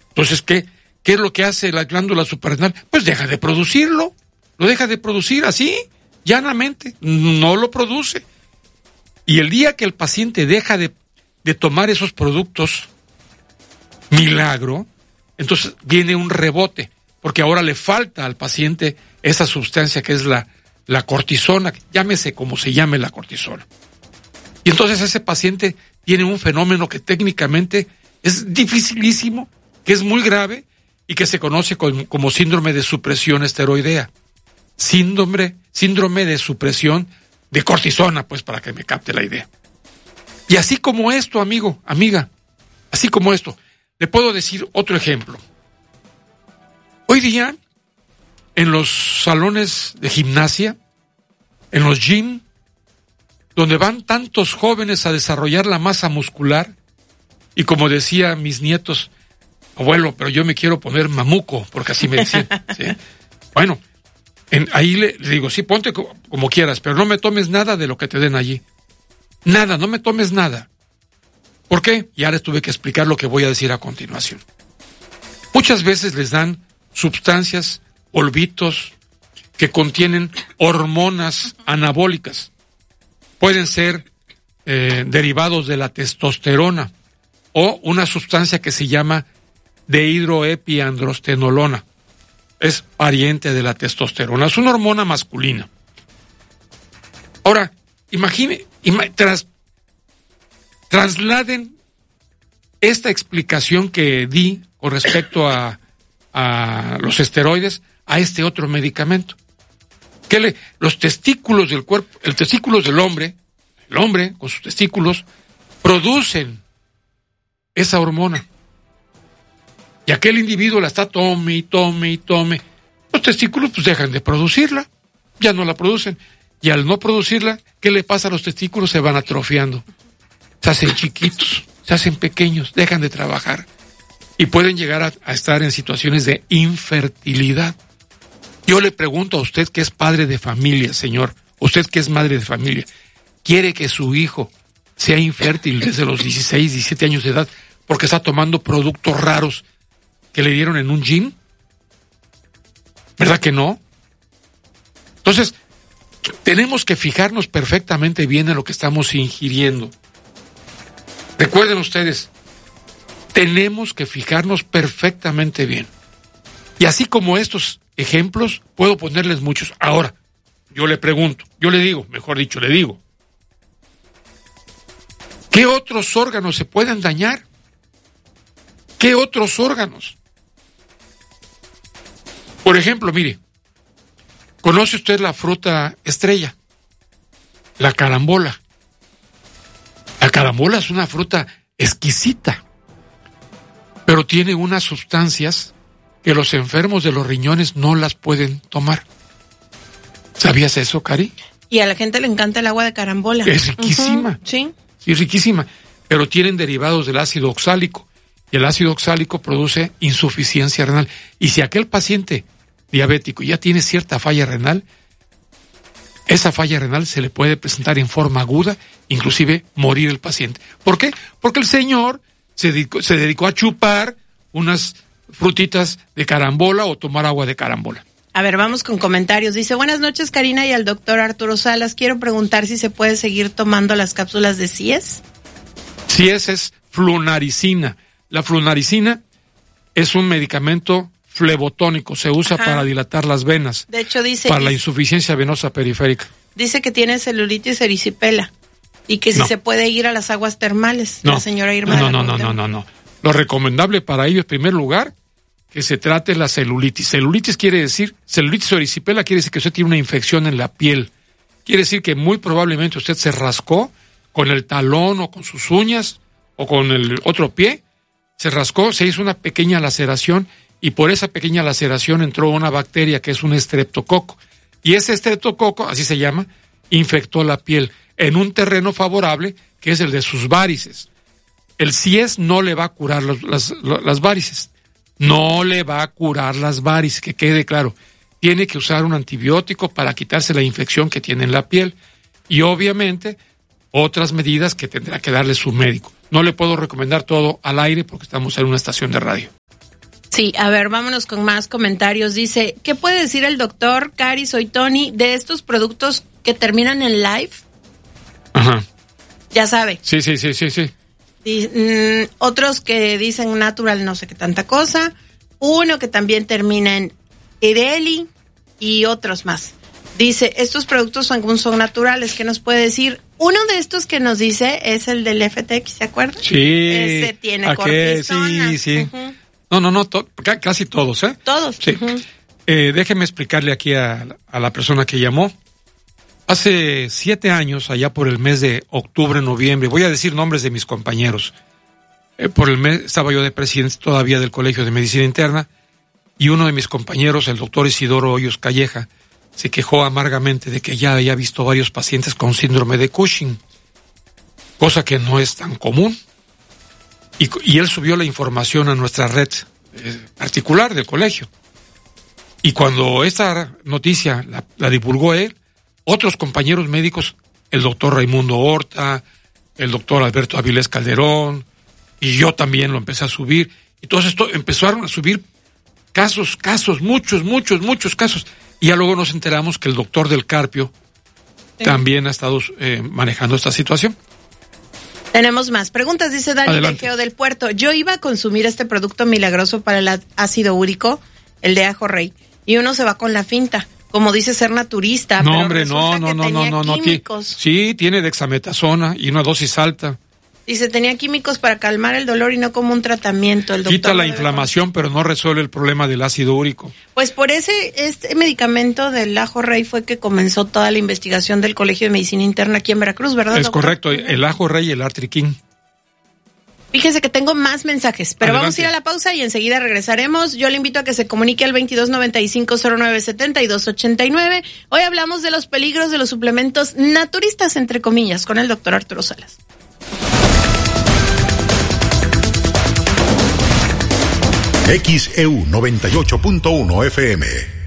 Entonces, ¿qué es lo que hace la glándula suprarrenal? Pues deja de producirlo, lo deja de producir así, llanamente, no lo produce. Y el día que el paciente deja de tomar esos productos, milagro, entonces viene un rebote, porque ahora le falta al paciente esa sustancia que es la cortisona, llámese como se llame la cortisona. Y entonces ese paciente tiene un fenómeno que técnicamente es dificilísimo, que es muy grave y que se conoce como síndrome de supresión esteroidea. Síndrome de supresión de cortisona, pues, para que me capte la idea. Y así como esto, amigo, amiga, así como esto, le puedo decir otro ejemplo. Hoy día, en los salones de gimnasia, en los gym, donde van tantos jóvenes a desarrollar la masa muscular, y como decía mis nietos, abuelo, pero yo me quiero poner mamuco, porque así me decían, ¿sí? Bueno, ahí le digo, sí, ponte como quieras, pero no me tomes nada de lo que te den allí. Nada, no me tomes nada. ¿Por qué? Ya les tuve que explicar lo que voy a decir a continuación. Muchas veces les dan sustancias, polvitos, que contienen hormonas anabólicas. Pueden ser derivados de la testosterona o una sustancia que se llama dehidroepiandrosterona. Es pariente de la testosterona, es una hormona masculina. Ahora, trasladen esta explicación que di con respecto a los esteroides a este otro medicamento. Los testículos del cuerpo, el testículo del hombre, el hombre con sus testículos, producen esa hormona. Y aquel individuo la está tome y tome y tome. Los testículos pues dejan de producirla, ya no la producen. Y al no producirla, ¿qué le pasa a los testículos? Se van atrofiando. Se hacen chiquitos, se hacen pequeños, dejan de trabajar. Y pueden llegar a estar en situaciones de infertilidad. Yo le pregunto a usted que es padre de familia, señor, usted que es madre de familia, ¿quiere que su hijo sea infértil desde los 16, 17 años de edad porque está tomando productos raros que le dieron en un gym? ¿Verdad que no? Entonces, tenemos que fijarnos perfectamente bien en lo que estamos ingiriendo. Recuerden ustedes, tenemos que fijarnos perfectamente bien. Y así como estos ejemplos, puedo ponerles muchos. Ahora, yo le pregunto, le digo, ¿qué otros órganos se pueden dañar? ¿Qué otros órganos? Por ejemplo, mire, ¿conoce usted la fruta estrella? La carambola. La carambola es una fruta exquisita, pero tiene unas sustancias que los enfermos de los riñones no las pueden tomar. ¿Sabías eso, Cari? Y a la gente le encanta el agua de carambola. Es riquísima. Sí. Sí, riquísima, pero tienen derivados del ácido oxálico, y el ácido oxálico produce insuficiencia renal. Y si aquel paciente diabético ya tiene cierta falla renal, esa falla renal se le puede presentar en forma aguda, inclusive morir el paciente. ¿Por qué? Porque el señor se dedicó a chupar unas frutitas de carambola o tomar agua de carambola. A ver, vamos con comentarios. Dice, buenas noches, Karina, y al doctor Arturo Salas. Quiero preguntar si se puede seguir tomando las cápsulas de CIES. CIES es flunaricina. La flunaricina es un medicamento flebotónico, se usa para dilatar las venas. De hecho, dice para la insuficiencia venosa periférica. Dice que tiene celulitis erisipela y que si se puede ir a las aguas termales. La señora Irma. No. Lo recomendable para ello, en primer lugar, que se trate la celulitis. Celulitis o erisipela quiere decir que usted tiene una infección en la piel. Quiere decir que muy probablemente usted se rascó con el talón o con sus uñas o con el otro pie. Se rascó, se hizo una pequeña laceración y por esa pequeña laceración entró una bacteria que es un estreptococo. Y ese estreptococo, así se llama, infectó la piel en un terreno favorable que es el de sus varices. El CIES no le va a curar las varices. No le va a curar las varices, que quede claro. Tiene que usar un antibiótico para quitarse la infección que tiene en la piel. Y obviamente, otras medidas que tendrá que darle su médico. No le puedo recomendar todo al aire porque estamos en una estación de radio. Sí, a ver, vámonos con más comentarios. Dice, ¿qué puede decir el doctor? Cari, soy Tony, de estos productos que terminan en live. Ajá. Ya sabe. Sí. Otros que dicen natural, no sé qué tanta cosa. Uno que también termina en Ireli y otros más. Dice, estos productos son naturales. ¿Qué nos puede decir? Uno de estos que nos dice es el del FTX, ¿se acuerdan? Sí. Ese tiene cortisona. Sí. Uh-huh. No, casi todos, ¿eh? Todos. Sí. Uh-huh. Déjeme explicarle aquí a la persona que llamó. Hace 7 años, allá por el mes de octubre, noviembre, voy a decir nombres de mis compañeros. Por el mes estaba yo de presidente todavía del Colegio de Medicina Interna, y uno de mis compañeros, el doctor Isidoro Hoyos Calleja, se quejó amargamente de que ya había visto varios pacientes con síndrome de Cushing, cosa que no es tan común. Y él subió la información a nuestra red particular del colegio. Y cuando esta noticia la divulgó él, otros compañeros médicos, el doctor Raimundo Horta, el doctor Alberto Avilés Calderón, y yo también lo empecé a subir. Y todo esto empezaron a subir casos, muchos casos. Y ya luego nos enteramos que el doctor del Carpio también ha estado manejando esta situación. Tenemos más preguntas, dice Dani del Geo del Puerto. Yo iba a consumir este producto milagroso para el ácido úrico, el de ajo rey, y uno se va con la finta, como dice ser naturista. No, pero hombre, no. Químicos. Sí, tiene dexametasona y una dosis alta. Dice, tenía químicos para calmar el dolor y no como un tratamiento. El doctor quita la inflamación, pero no resuelve el problema del ácido úrico. Pues por este medicamento del ajo rey fue que comenzó toda la investigación del Colegio de Medicina Interna aquí en Veracruz, ¿verdad, Es doctor? correcto, el ajo rey y el artriquín. Fíjense que tengo más mensajes, pero Adelante. vamos a ir a la pausa y enseguida regresaremos. Yo le invito a que se comunique al 2295-0972-89. Hoy hablamos de los peligros de los suplementos naturistas, entre comillas, con el doctor Arturo Salas. XEU 98.1 FM.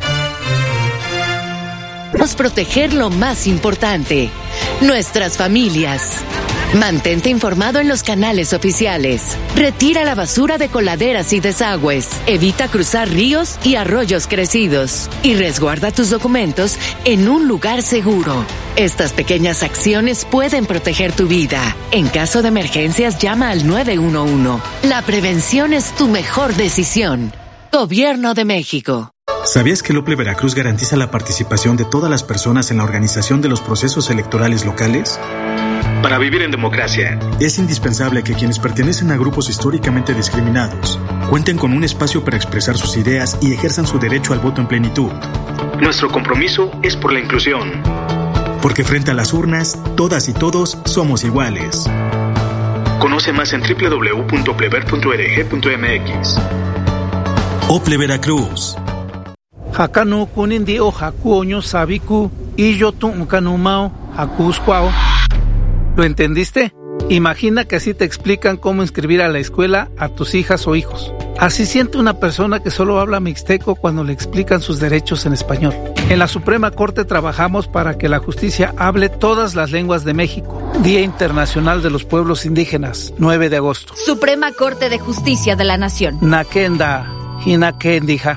Debemos proteger lo más importante, nuestras familias. Mantente informado en los canales oficiales. Retira la basura de coladeras y desagües. Evita cruzar ríos y arroyos crecidos. Y resguarda tus documentos en un lugar seguro. Estas pequeñas acciones pueden proteger tu vida. En caso de emergencias, llama al 911. La prevención es tu mejor decisión. Gobierno de México. ¿Sabías que el OPLE Veracruz garantiza la participación de todas las personas en la organización de los procesos electorales locales? Para vivir en democracia, es indispensable que quienes pertenecen a grupos históricamente discriminados cuenten con un espacio para expresar sus ideas y ejerzan su derecho al voto en plenitud. Nuestro compromiso es por la inclusión. Porque frente a las urnas, todas y todos somos iguales. Conoce más en www.oplever.org.mx. OPLE Veracruz. Hakanu kunindi o hakuoño sabiku y yo tu kanumao hakuskwao. ¿Lo entendiste? Imagina que así te explican cómo inscribir a la escuela a tus hijas o hijos. Así siente una persona que solo habla mixteco cuando le explican sus derechos en español. En la Suprema Corte trabajamos para que la justicia hable todas las lenguas de México. Día Internacional de los Pueblos Indígenas, 9 de agosto. Suprema Corte de Justicia de la Nación. Nakenda, Hinakendija.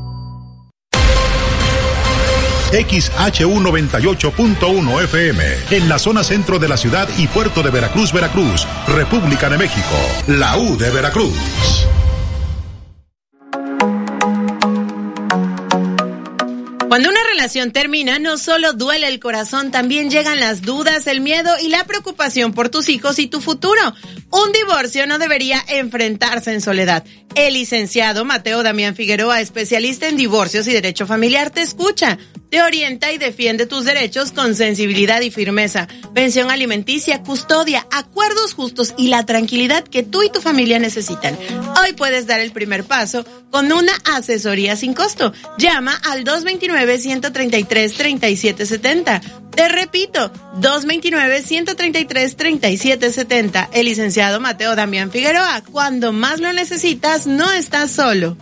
XHU 98.1 FM, en la zona centro de la ciudad y puerto de Veracruz, Veracruz, República de México, la U de Veracruz. Cuando una relación termina, no solo duele el corazón, también llegan las dudas, el miedo y la preocupación por tus hijos y tu futuro. Un divorcio no debería enfrentarse en soledad. El licenciado Mateo Damián Figueroa, especialista en divorcios y derecho familiar, te escucha, te orienta y defiende tus derechos con sensibilidad y firmeza. Pensión alimenticia, custodia, acuerdos justos y la tranquilidad que tú y tu familia necesitan. Hoy puedes dar el primer paso con una asesoría sin costo. Llama al 229-133-3770. Te repito, 229-133-3770. El licenciado Mateo Damián Figueroa, cuando más lo necesitas, no estás solo.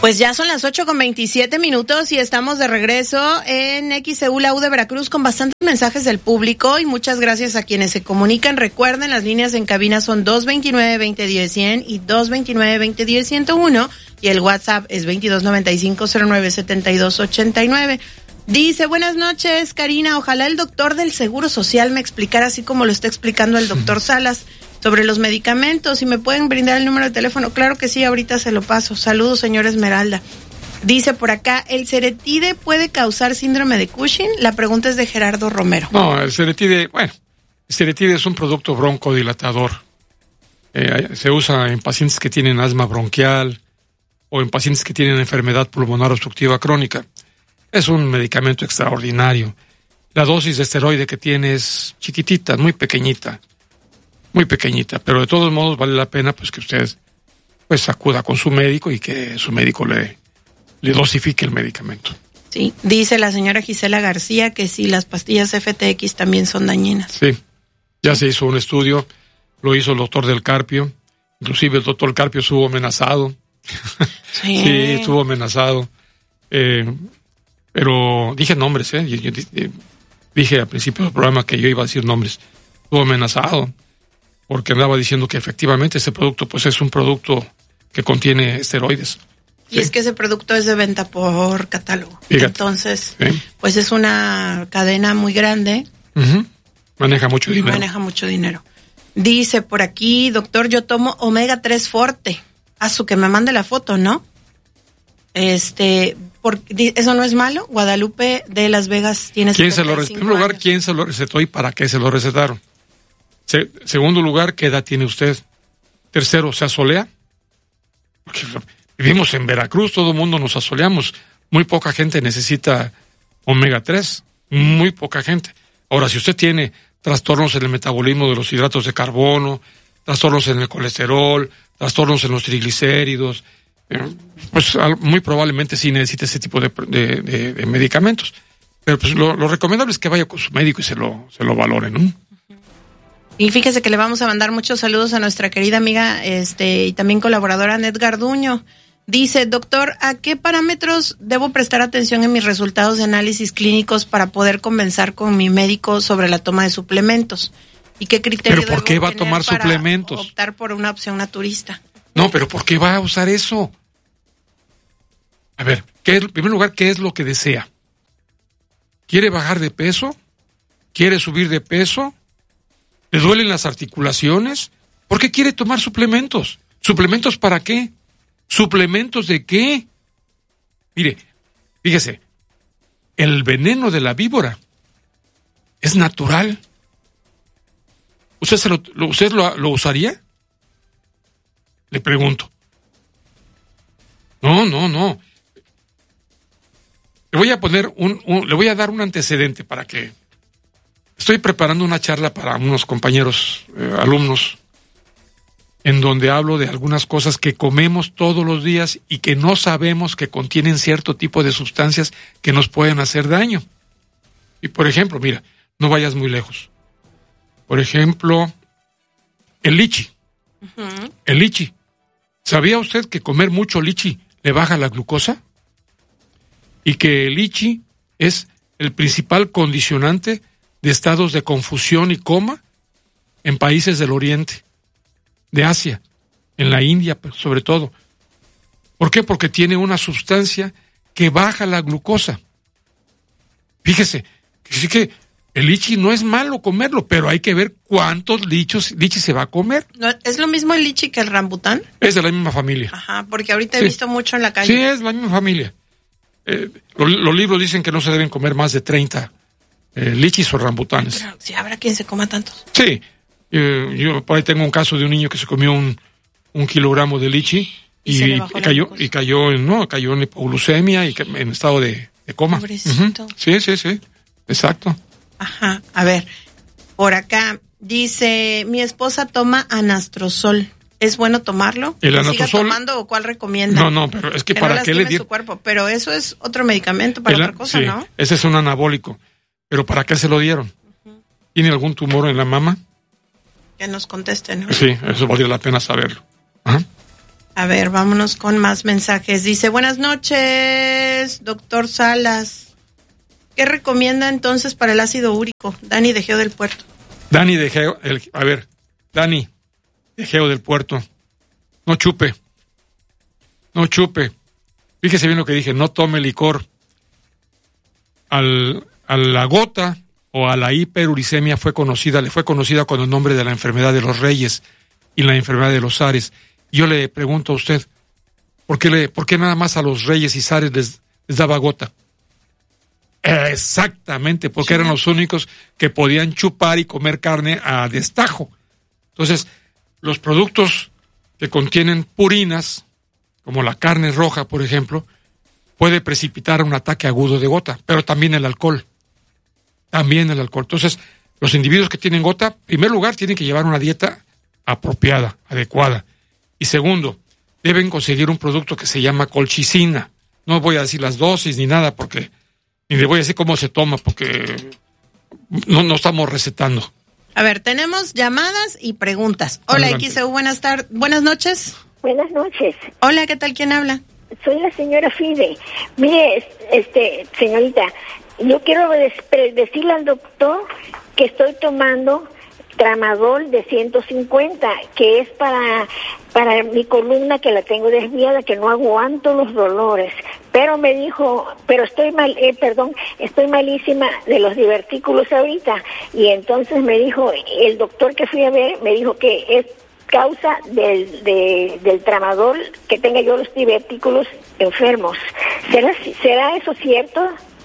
Pues ya son las 8:27 y estamos de regreso en XEU, la U de Veracruz, con bastantes mensajes del público y muchas gracias a quienes se comunican. Recuerden, las líneas en cabina son 229-2010-100 y 229-2010-101 y el WhatsApp es 2295-097289. Dice, buenas noches, Karina, ojalá el doctor del Seguro Social me explicara así como lo está explicando el doctor Salas sobre los medicamentos, y me pueden brindar el número de teléfono. Claro que sí, ahorita se lo paso. Saludos, señor Esmeralda. Dice por acá, ¿el Ceretide puede causar síndrome de Cushing? La pregunta es de Gerardo Romero. No, el Ceretide es un producto broncodilatador. Se usa en pacientes que tienen asma bronquial o en pacientes que tienen enfermedad pulmonar obstructiva crónica. Es un medicamento extraordinario. La dosis de esteroide que tiene es chiquitita, muy pequeñita, pero de todos modos vale la pena pues que usted pues acuda con su médico y que su médico le dosifique el medicamento. Sí, dice la señora Gisela García que sí, las pastillas FTX también son dañinas. Sí, ya se hizo un estudio, lo hizo el doctor Del Carpio, inclusive el doctor Del Carpio estuvo amenazado. Sí, estuvo amenazado. Pero dije nombres, yo dije al principio del programa que yo iba a decir nombres. Estuvo amenazado porque andaba diciendo que efectivamente este producto pues es un producto que contiene esteroides. Y es que ese producto es de venta por catálogo. Fíjate. Entonces, pues es una cadena muy grande. Uh-huh. Maneja mucho dinero. Dice por aquí, doctor, yo tomo omega 3 Forte. Que me mande la foto, ¿no? ¿Eso no es malo? Guadalupe de Las Vegas tiene 75 En primer lugar, ¿quién se lo recetó y para qué se lo recetaron? Segundo lugar, ¿qué edad tiene usted? Tercero, ¿se asolea? Porque vivimos en Veracruz, todo el mundo nos asoleamos. Muy poca gente necesita omega 3, muy poca gente. Ahora, si usted tiene trastornos en el metabolismo de los hidratos de carbono, trastornos en el colesterol, trastornos en los triglicéridos, pues muy probablemente sí necesite ese tipo de medicamentos. Pero pues lo recomendable es que vaya con su médico y se lo valore, ¿no? Y fíjese que le vamos a mandar muchos saludos a nuestra querida amiga y también colaboradora Net Garduño. Dice, doctor, ¿a qué parámetros debo prestar atención en mis resultados de análisis clínicos para poder conversar con mi médico sobre la toma de suplementos? ¿Y qué criterio ¿Pero por qué va a tomar suplementos? Optar por una opción naturista. No, pero ¿por qué va a usar eso? A ver, en primer lugar, ¿qué es lo que desea? ¿Quiere bajar de peso? ¿Quiere subir de peso? ¿Le duelen las articulaciones? ¿Por qué quiere tomar suplementos? ¿Suplementos para qué? ¿Suplementos de qué? Mire, fíjese, el veneno de la víbora es natural. ¿Usted lo usaría? Le pregunto. No. Le voy a poner le voy a dar un antecedente para que... Estoy preparando una charla para unos compañeros, alumnos, en donde hablo de algunas cosas que comemos todos los días y que no sabemos que contienen cierto tipo de sustancias que nos pueden hacer daño. Y por ejemplo, mira, no vayas muy lejos. Por ejemplo, el lichi. Uh-huh. El lichi. ¿Sabía usted que comer mucho lichi le baja la glucosa? Y que el lichi es el principal condicionante de estados de confusión y coma en países del Oriente, de Asia, en la India sobre todo. ¿Por qué? Porque tiene una sustancia que baja la glucosa. Fíjese, sí que el lichi no es malo comerlo, pero hay que ver cuántos lichi se va a comer. ¿No es lo mismo el lichi que el rambután? Es de la misma familia. Ajá, porque ahorita he visto mucho en la calle. Sí, es la misma familia. Los libros dicen que no se deben comer más de 30 lichis o rambutanes. Pero si habrá quien se coma tantos. Sí, yo por ahí tengo un caso de un niño que se comió un kilogramo de lichi y cayó en hipoglucemia y en estado de coma. Pobrecito. Uh-huh. Sí, exacto. Ajá, a ver, por acá dice, mi esposa toma anastrozol. ¿Es bueno tomarlo? ¿El anastrozol? ¿Siga tomando o cuál recomienda? No, pero es que para no qué le su cuerpo, pero eso es otro medicamento para otra cosa, sí, ¿no? Ese es un anabólico. ¿Pero para qué se lo dieron? Uh-huh. ¿Tiene algún tumor en la mama? Que nos conteste, ¿no? Sí, eso valdría la pena saberlo. Ajá. A ver, vámonos con más mensajes. Dice, buenas noches, doctor Salas. ¿Qué recomienda entonces para el ácido úrico? Dani de Geo del Puerto. Dani de Geo, Dani de Geo del Puerto. No chupe. Fíjese bien lo que dije, no tome licor. A la gota o a la hiperuricemia le fue conocida con el nombre de la enfermedad de los reyes y la enfermedad de los zares. Yo le pregunto a usted, ¿por qué nada más a los reyes y zares les daba gota? Exactamente, porque eran los únicos que podían chupar y comer carne a destajo. Entonces, los productos que contienen purinas, como la carne roja, por ejemplo, puede precipitar un ataque agudo de gota, pero también el alcohol. Entonces, los individuos que tienen gota, en primer lugar, tienen que llevar una dieta apropiada, adecuada. Y segundo, deben conseguir un producto que se llama colchicina. No voy a decir las dosis ni nada, porque ni le voy a decir cómo se toma, porque no estamos recetando. A ver, tenemos llamadas y preguntas. Hola, XEU, buenas noches. Buenas noches. Hola, ¿qué tal? ¿Quién habla? Soy la señora Fide. Mire, señorita, yo quiero decirle al doctor que estoy tomando tramadol de 150, que es para mi columna, que la tengo desviada, que no aguanto los dolores. Pero me dijo, estoy malísima de los divertículos ahorita. Y entonces me dijo, el doctor que fui a ver, me dijo que es causa del tramadol que tenga yo los divertículos enfermos. ¿Será eso cierto?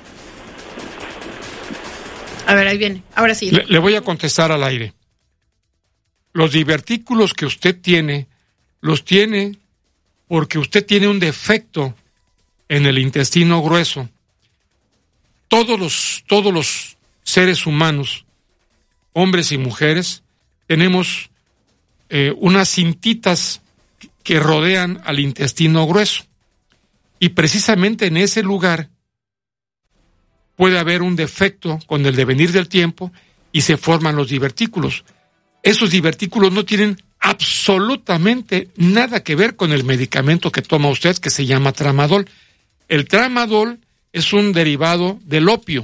A ver, ahí viene. Ahora sí. Le voy a contestar al aire. Los divertículos que usted tiene, los tiene porque usted tiene un defecto en el intestino grueso. Todos los seres humanos, hombres y mujeres, tenemos unas cintitas que rodean al intestino grueso. Y precisamente en ese lugar puede haber un defecto con el devenir del tiempo y se forman los divertículos. Esos divertículos no tienen absolutamente nada que ver con el medicamento que toma usted, que se llama tramadol. El tramadol es un derivado del opio.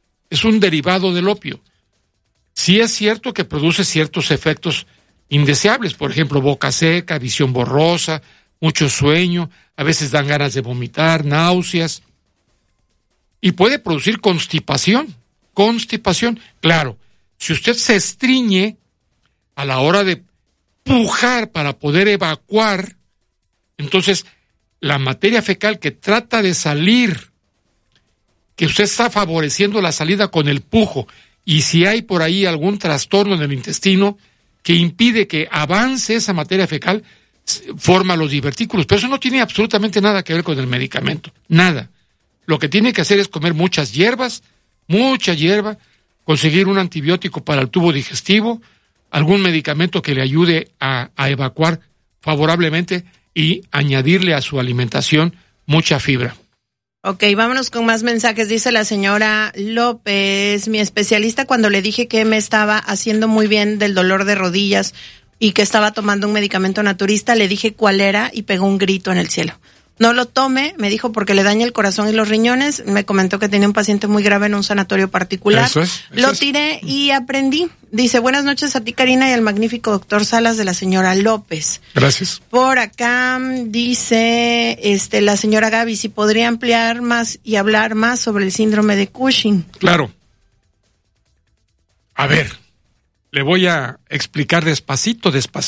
Sí es cierto que produce ciertos efectos indeseables, por ejemplo, boca seca, visión borrosa, mucho sueño, a veces dan ganas de vomitar, náuseas, y puede producir constipación. Claro, si usted se estriñe a la hora de pujar para poder evacuar, entonces la materia fecal que trata de salir, que usted está favoreciendo la salida con el pujo, y si hay por ahí algún trastorno en el intestino que impide que avance esa materia fecal, forma los divertículos. Pero eso no tiene absolutamente nada que ver con el medicamento, nada. Lo que tiene que hacer es comer mucha hierba, conseguir un antibiótico para el tubo digestivo, algún medicamento que le ayude a evacuar favorablemente y añadirle a su alimentación mucha fibra. Ok, vámonos con más mensajes. Dice la señora López, mi especialista, cuando le dije que me estaba haciendo muy bien del dolor de rodillas y que estaba tomando un medicamento naturista, le dije cuál era y pegó un grito en el cielo. No lo tome, me dijo, porque le daña el corazón y los riñones. Me comentó que tenía un paciente muy grave en un sanatorio particular. Lo tiré y aprendí. Dice, buenas noches a ti, Karina, y al magnífico doctor Salas, de la señora López. Gracias. Por acá dice la señora Gaby, si podría ampliar más y hablar más sobre el síndrome de Cushing. Claro. A ver, le voy a explicar despacito.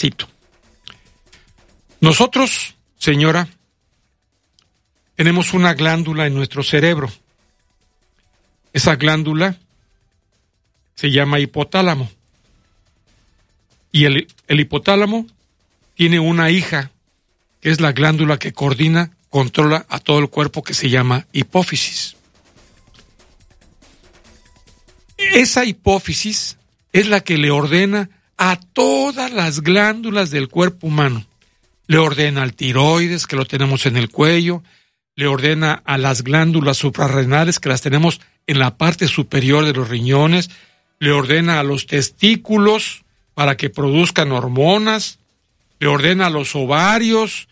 Nosotros, señora, tenemos una glándula en nuestro cerebro. Esa glándula se llama hipotálamo. Y el hipotálamo tiene una hija, que es la glándula que controla a todo el cuerpo, que se llama hipófisis. Esa hipófisis es la que le ordena a todas las glándulas del cuerpo humano. Le ordena al tiroides, que lo tenemos en el cuello, le ordena a las glándulas suprarrenales, que las tenemos en la parte superior de los riñones, le ordena a los testículos para que produzcan hormonas, le ordena a los ovarios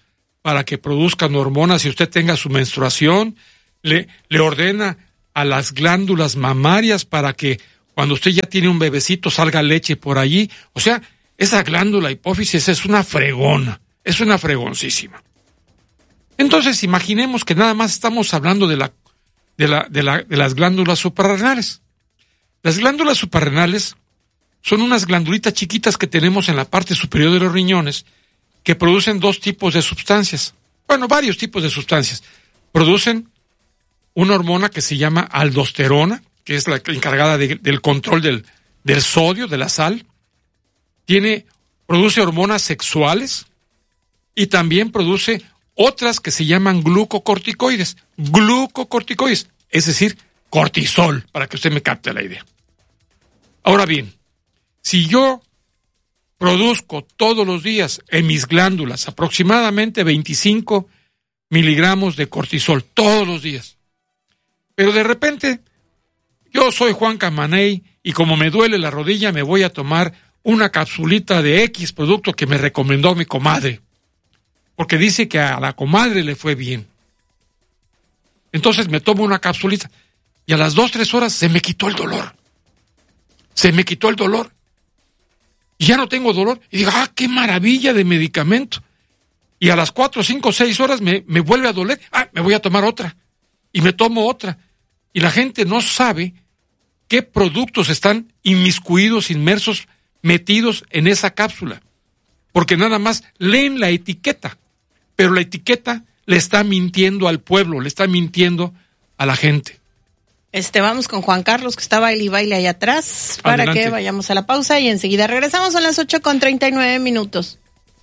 para que produzcan hormonas y usted tenga su menstruación, le ordena a las glándulas mamarias para que cuando usted ya tiene un bebecito salga leche por allí. O sea, esa glándula hipófisis es una fregona, es una fregoncísima. Entonces, imaginemos que nada más estamos hablando de las glándulas suprarrenales. Las glándulas suprarrenales son unas glandulitas chiquitas que tenemos en la parte superior de los riñones que producen dos tipos de sustancias. Bueno, varios tipos de sustancias. Producen una hormona que se llama aldosterona, que es la encargada del control del sodio, de la sal. Produce hormonas sexuales y también produce otras que se llaman glucocorticoides. Glucocorticoides, es decir, cortisol, para que usted me capte la idea. Ahora bien, si yo produzco todos los días en mis glándulas aproximadamente 25 miligramos de cortisol, todos los días, pero de repente yo soy Juan Camaney y como me duele la rodilla me voy a tomar una capsulita de X producto que me recomendó mi comadre, porque dice que a la comadre le fue bien. Entonces me tomo una capsulita y a las 2-3 horas se me quitó el dolor. Se me quitó el dolor. Y ya no tengo dolor. Y digo, qué maravilla de medicamento. Y a las 4, 5, 6 horas me vuelve a doler. Me voy a tomar otra. Y me tomo otra. Y la gente no sabe qué productos están inmiscuidos, inmersos, metidos en esa cápsula. Porque nada más leen la etiqueta. Pero la etiqueta le está mintiendo al pueblo, le está mintiendo a la gente. Vamos con Juan Carlos, que está baile y baile allá atrás, para Adelante. que vayamos a la pausa y enseguida regresamos a las 8:39.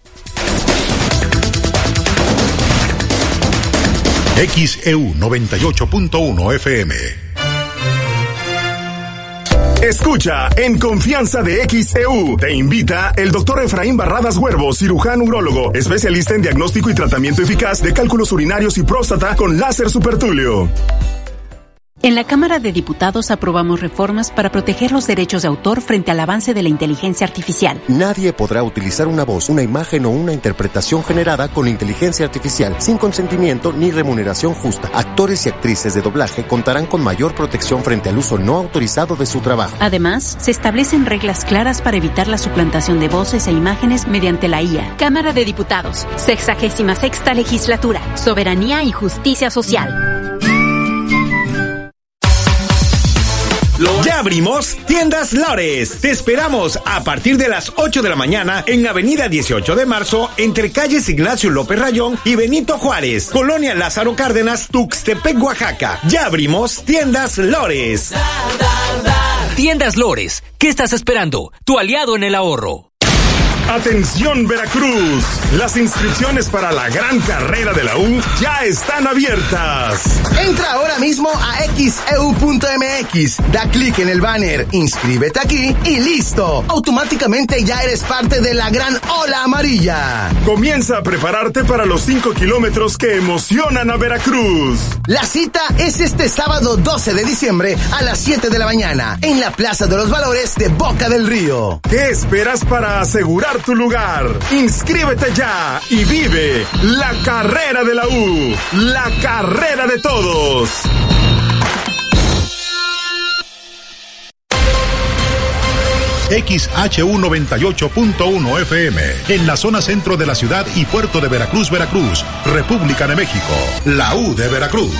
XEU 98.1 FM. Escucha En Confianza de XEU. Te invita el doctor Efraín Barradas Huervo, cirujano urólogo, especialista en diagnóstico y tratamiento eficaz de cálculos urinarios y próstata con láser supertulio. En la Cámara de Diputados aprobamos reformas para proteger los derechos de autor frente al avance de la inteligencia artificial. Nadie podrá utilizar una voz, una imagen o una interpretación generada con inteligencia artificial sin consentimiento ni remuneración justa. Actores y actrices de doblaje contarán con mayor protección frente al uso no autorizado de su trabajo. Además, se establecen reglas claras para evitar la suplantación de voces e imágenes mediante la IA. Cámara de Diputados, 66ª Legislatura, Soberanía y Justicia Social. Ya abrimos Tiendas Lores. Te esperamos a partir de las 8 de la mañana en Avenida 18 de Marzo, entre calles Ignacio López Rayón y Benito Juárez, Colonia Lázaro Cárdenas, Tuxtepec, Oaxaca. Ya abrimos Tiendas Lores. Tiendas Lores, ¿qué estás esperando? Tu aliado en el ahorro. Atención Veracruz, las inscripciones para la gran carrera de la U ya están abiertas. Entra ahora mismo a xeu.mx, da clic en el banner, inscríbete aquí y listo. Automáticamente ya eres parte de la gran ola amarilla. Comienza a prepararte para los 5 kilómetros que emocionan a Veracruz. La cita es este sábado 12 de diciembre a las 7 de la mañana en la Plaza de los Valores de Boca del Río. ¿Qué esperas para asegurar tu lugar? Inscríbete ya y vive la carrera de la U, la carrera de todos. XHU 98.1 FM, en la zona centro de la ciudad y puerto de Veracruz, Veracruz, República de México, la U de Veracruz.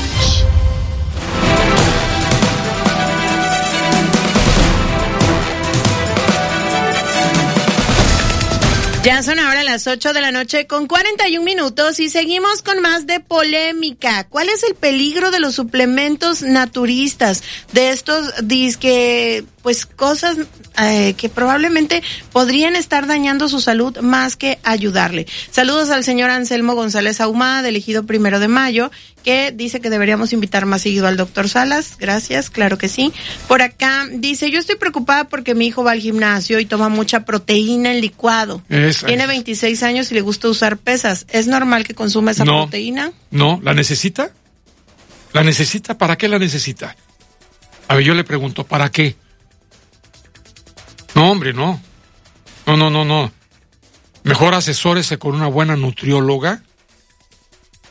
Ya son ahora las 8 de la noche con 41 minutos y seguimos con más de polémica. ¿Cuál es el peligro de los suplementos naturistas? De estos disque, pues cosas que probablemente podrían estar dañando su salud más que ayudarle. Saludos al señor Anselmo González Ahumada, del Ejido 1 de Mayo, que dice que deberíamos invitar más seguido al doctor Salas. Gracias, claro que sí. Por acá dice, yo estoy preocupada porque mi hijo va al gimnasio y toma mucha proteína en licuado. Tiene 26 años y le gusta usar pesas. ¿Es normal que consuma esa proteína? No, ¿la necesita? ¿La necesita? ¿Para qué la necesita? A ver, yo le pregunto, ¿para qué? No, hombre, no. No. Mejor asesórese con una buena nutrióloga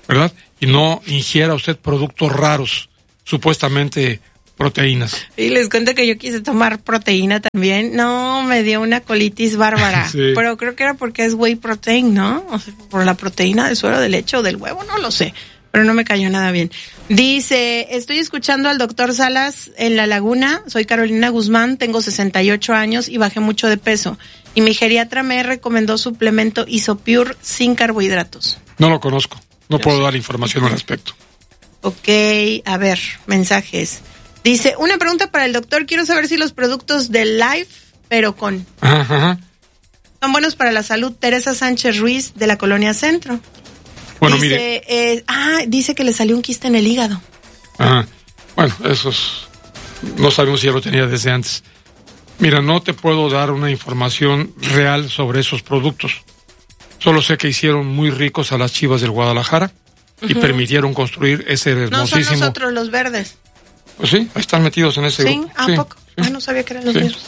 ¿verdad? Y no ingiera usted productos raros, supuestamente proteínas. Y les cuento que yo quise tomar proteína también. No, me dio una colitis bárbara. Sí. Pero creo que era porque es whey protein, ¿no? O sea, por la proteína del suero de leche o del huevo, no lo sé. Pero no me cayó nada bien. Dice, estoy escuchando al doctor Salas en La Laguna. Soy Carolina Guzmán, tengo 68 años y bajé mucho de peso. Y mi geriatra me recomendó suplemento Isopure sin carbohidratos. No lo conozco. No puedo dar información al respecto. Ok, a ver, mensajes. Dice, una pregunta para el doctor. Quiero saber si los productos de Life, pero con... Ajá. Son buenos para la salud. Teresa Sánchez Ruiz, de la Colonia Centro. Bueno, dice, mire. Dice que le salió un quiste en el hígado. Ajá. Bueno, no sabemos si ya lo tenía desde antes. Mira, no te puedo dar una información real sobre esos productos. Solo sé que hicieron muy ricos a las Chivas del Guadalajara y permitieron construir ese hermosísimo... No son nosotros los verdes. Pues sí, están metidos en ese grupo. ¿A poco? Sí. No sabía que eran los mismos.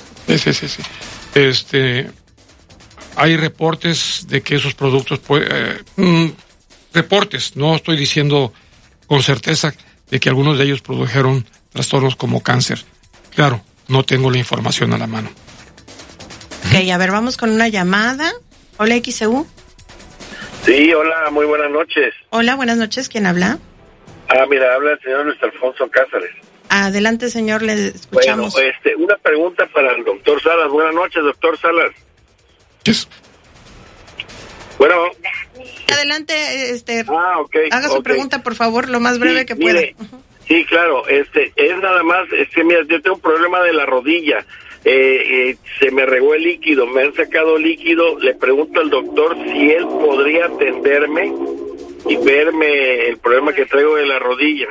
Sí. Hay reportes de que esos productos... reportes, no estoy diciendo con certeza de que algunos de ellos produjeron trastornos como cáncer. Claro, no tengo la información a la mano. Ok, a ver, vamos con una llamada. Hola, XEU. Sí, hola, muy buenas noches. Hola, buenas noches, ¿quién habla? Mira, habla el señor Luis Alfonso Cázares. Adelante, señor, le escuchamos. Bueno, una pregunta para el doctor Salas. Buenas noches, doctor Salas. Yes. Bueno. Adelante, okay, haga su pregunta, por favor, lo más breve que pueda. Sí, claro, es nada más, mira, yo tengo un problema de la rodilla. Se me regó el líquido, me han sacado líquido. Le pregunto al doctor si él podría atenderme y verme el problema que traigo de la rodilla.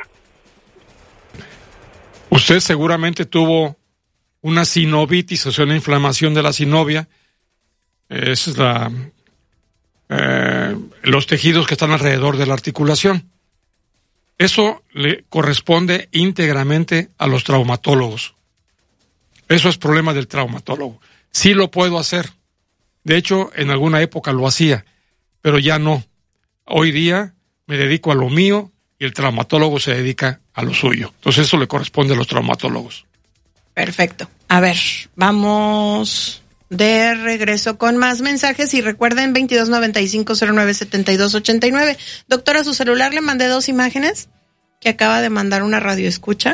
Usted seguramente tuvo una sinovitis, o sea, una inflamación de la sinovia. Esa es los tejidos que están alrededor de la articulación. Eso le corresponde íntegramente a los traumatólogos. Eso es problema del traumatólogo. Sí lo puedo hacer. De hecho, en alguna época lo hacía, pero ya no. Hoy día me dedico a lo mío y el traumatólogo se dedica a lo suyo. Entonces eso le corresponde a los traumatólogos. Perfecto. A ver, vamos de regreso con más mensajes y recuerden 2295-097289. Doctora, a su celular le mandé 2 imágenes que acaba de mandar una radioescucha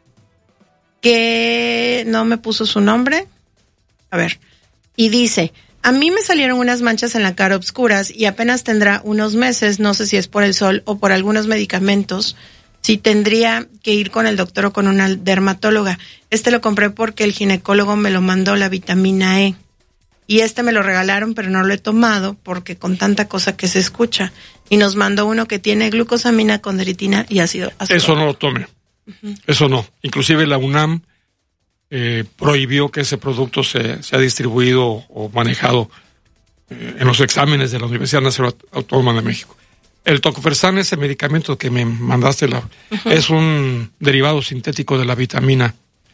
que no me puso su nombre. A ver, y dice, a mí me salieron unas manchas en la cara obscuras y apenas tendrá unos meses, no sé si es por el sol o por algunos medicamentos, si tendría que ir con el doctor o con una dermatóloga. Lo compré porque el ginecólogo me lo mandó, la vitamina E. Y me lo regalaron, pero no lo he tomado porque con tanta cosa que se escucha. Y nos mandó uno que tiene glucosamina, condroitina y ácido ascórbico. Eso no lo tome. Eso no. Inclusive la UNAM prohibió que ese producto sea distribuido o manejado en los exámenes de la Universidad Nacional Autónoma de México. El Tocofersan, ese medicamento que me mandaste, es un derivado sintético de la vitamina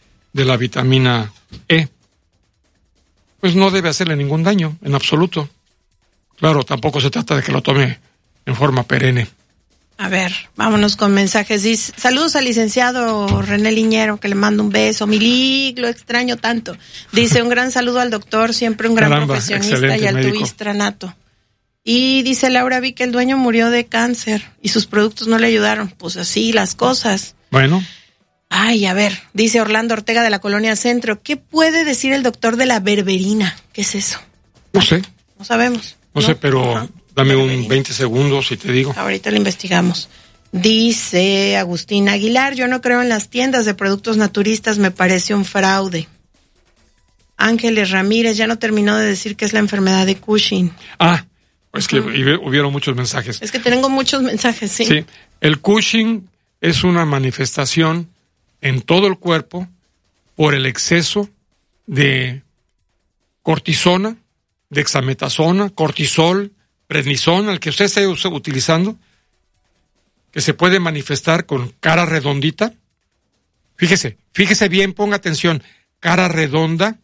E. Pues no debe hacerle ningún daño, en absoluto. Claro, tampoco se trata de que lo tome en forma perenne. A ver, vámonos con mensajes. Dice, saludos al licenciado René Liñero, que le mando un beso. Milik, lo extraño tanto. Dice, un gran saludo al doctor, siempre un gran profesionista y altruista nato. Y dice Laura, vi que el dueño murió de cáncer y sus productos no le ayudaron. Pues así las cosas. Bueno. Ay, a ver, dice Orlando Ortega de la Colonia Centro, ¿qué puede decir el doctor de la berberina? ¿Qué es eso? No sé. No sabemos. No sé, pero dame un 20 segundos y te digo. Ahorita lo investigamos. Dice Agustín Aguilar, yo no creo en las tiendas de productos naturistas, me parece un fraude. Ángeles Ramírez ya no terminó de decir que es la enfermedad de Cushing. Es que hubieron muchos mensajes. Es que tengo muchos mensajes, sí. Sí, el Cushing es una manifestación en todo el cuerpo por el exceso de cortisona, dexametasona, cortisol, prednisona, el que usted esté utilizando, que se puede manifestar con cara redondita. Fíjese bien, ponga atención, cara redonda,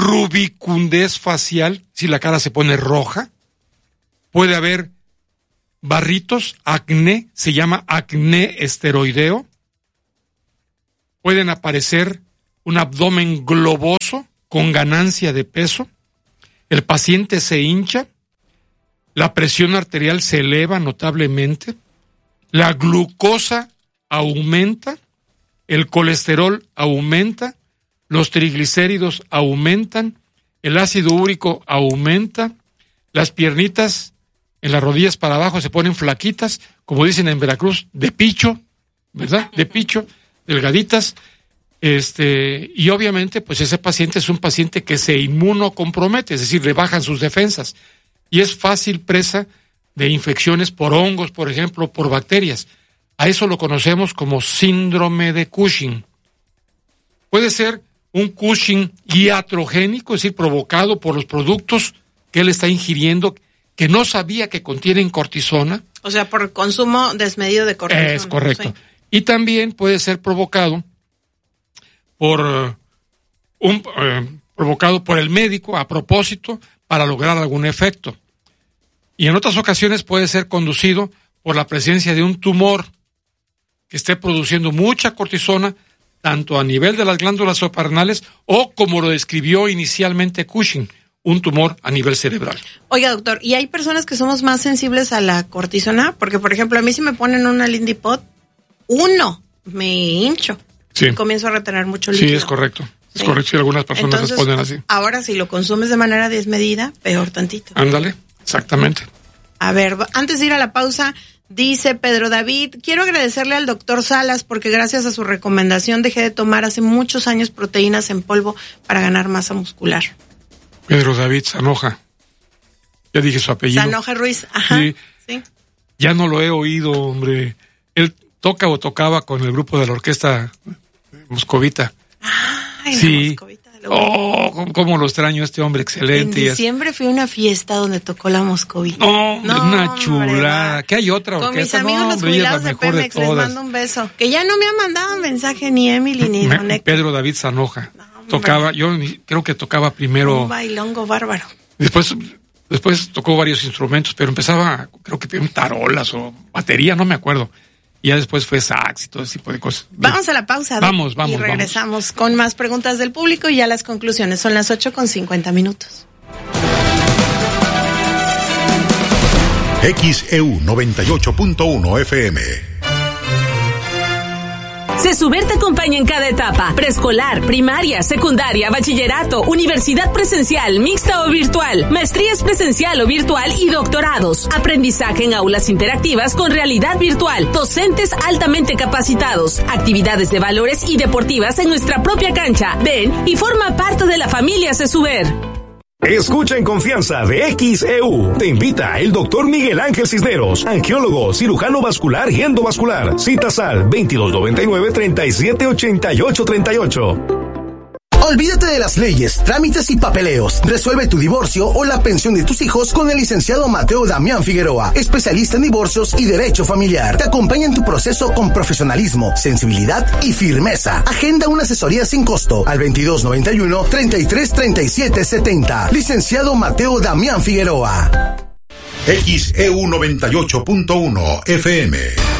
rubicundez facial, si la cara se pone roja, puede haber barritos, acné, se llama acné esteroideo. Pueden aparecer un abdomen globoso con ganancia de peso. El paciente se hincha. La presión arterial se eleva notablemente. La glucosa aumenta. El colesterol aumenta. Los triglicéridos aumentan. El ácido úrico aumenta. Las piernitas en las rodillas para abajo se ponen flaquitas, como dicen en Veracruz, de picho, ¿verdad? De picho, delgaditas. Y obviamente, pues ese paciente es un paciente que se inmunocompromete, es decir, le bajan sus defensas. Y es fácil presa de infecciones por hongos, por ejemplo, por bacterias. A eso lo conocemos como síndrome de Cushing. Puede ser un Cushing iatrogénico, es decir, provocado por los productos que él está ingiriendo, que no sabía que contienen cortisona. O sea, por consumo desmedido de cortisona. Es correcto. Sí. Y también puede ser provocado por el médico a propósito para lograr algún efecto. Y en otras ocasiones puede ser conducido por la presencia de un tumor que esté produciendo mucha cortisona, tanto a nivel de las glándulas suprarrenales o, como lo describió inicialmente Cushing, un tumor a nivel cerebral. Oiga, doctor, ¿y hay personas que somos más sensibles a la cortisona? Porque, por ejemplo, a mí si me ponen una Lindipod, me hincho. Sí. Y comienzo a retener mucho líquido. Sí, es correcto. Es correcto, si algunas personas responden así. Ahora, si lo consumes de manera desmedida, peor tantito. Ándale, exactamente. A ver, antes de ir a la pausa, dice Pedro David, quiero agradecerle al doctor Salas porque gracias a su recomendación dejé de tomar hace muchos años proteínas en polvo para ganar masa muscular. Pedro David Sanoja. Ya dije su apellido. Sanoja Ruiz, ajá. Sí. Ya no lo he oído, hombre. Él toca o tocaba con el grupo de la orquesta Moscovita. Ay, sí. La Moscovita. Cómo lo extraño este hombre, excelente. En diciembre fui a una fiesta donde tocó la Moscovita. No, una chulada. ¿Qué hay otra orquesta? Con mis amigos los jubilados de Pemex, les mando un beso. Que ya no me ha mandado mensaje ni Emily ni Don Héctor. Pedro David Sanoja. Tocaba, yo creo que tocaba primero. Un bailongo bárbaro. Después tocó varios instrumentos, pero empezaba, creo que en tarolas o batería, no me acuerdo. Y ya después fue sax y todo ese tipo de cosas. Vamos a la pausa. Vamos. Y regresamos con más preguntas del público y ya las conclusiones. Son las 8:50. XEU 98.1 FM. CESUBER te acompaña en cada etapa, preescolar, primaria, secundaria, bachillerato, universidad presencial, mixta o virtual, maestrías presencial o virtual y doctorados, aprendizaje en aulas interactivas con realidad virtual, docentes altamente capacitados, actividades de valores y deportivas en nuestra propia cancha. Ven y forma parte de la familia CESUBER. Escucha en confianza de XEU. Te invita el doctor Miguel Ángel Cisneros, angiólogo, cirujano vascular y endovascular. Citas al 2299-378838. Olvídate de las leyes, trámites y papeleos. Resuelve tu divorcio o la pensión de tus hijos con el licenciado Mateo Damián Figueroa, especialista en divorcios y derecho familiar. Te acompaña en tu proceso con profesionalismo, sensibilidad y firmeza. Agenda una asesoría sin costo al 2291-333770. Licenciado Mateo Damián Figueroa. XEU 98.1 FM.